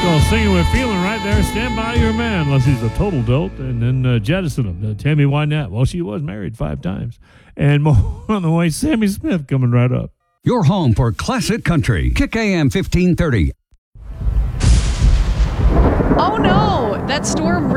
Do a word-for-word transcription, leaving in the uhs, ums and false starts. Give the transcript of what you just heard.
Well, singing with feeling right there. Stand by your man, unless he's a total dolt. And then uh, jettison him. Uh, Tammy Wynette. Well, she was married five times. And more on the way, Sammy Smith coming right up. Your home for classic country. Kick A M fifteen thirty. Oh no, that storm